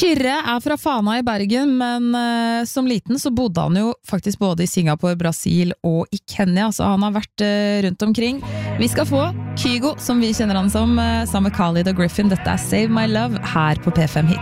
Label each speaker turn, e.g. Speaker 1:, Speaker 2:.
Speaker 1: Kyrre fra Fana I Bergen, men som liten så bodde han jo faktisk både I Singapore, Brasil og I Kenya, så han har vært rundt omkring. Vi skal få Kygo, som vi kjenner han som, sammen med Khalid og Griffin. Dette Save My Love her på P5 Hits.